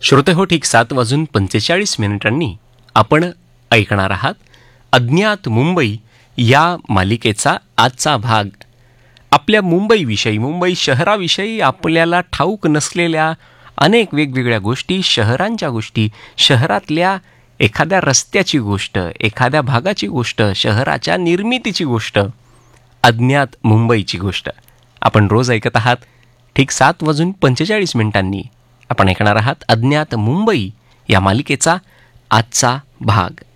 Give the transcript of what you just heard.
श्रोते हो, ठीक 7:45 आपण ऐकणार आहात अज्ञात मुंबई या मालिकेचा आजचा भाग. आपल्या मुंबईविषयी, मुंबई शहराविषयी आपल्याला ठाऊक नसलेल्या अनेक वेगवेगळ्या गोष्टी, शहरांच्या गोष्टी, शहरातल्या एखाद्या रस्त्याची गोष्ट, एखाद्या भागाची गोष्ट, शहराच्या निर्मितीची गोष्ट, अज्ञात मुंबईची गोष्ट आपण रोज ऐकत आहात. ठीक 7:45 आपण ऐकणार आहात अज्ञात मुंबई या मालिकेचा आजचा भाग.